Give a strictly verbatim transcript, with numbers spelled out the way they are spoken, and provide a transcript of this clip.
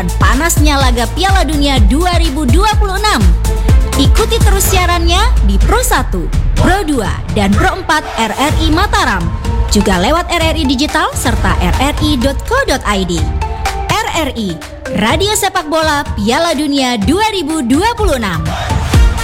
panasnya laga Piala Dunia dua ribu dua puluh enam. Ikuti terus siarannya di Pro satu, Pro dua, dan Pro empat R R I Mataram. Juga lewat R R I Digital serta r r i dot co dot i d. R R I, Radio Sepak Bola Piala Dunia dua ribu dua puluh enam.